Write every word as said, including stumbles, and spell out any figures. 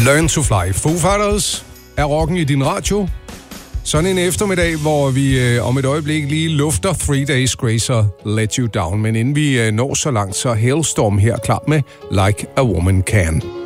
Learn to Fly. Foo Fighters er rocken i din radio. Sådan en eftermiddag, hvor vi øh, om et øjeblik lige lufter Three Days Grace og Let You Down. Men inden vi øh, når så langt, så er Hailstorm her klar med Like a Woman Can.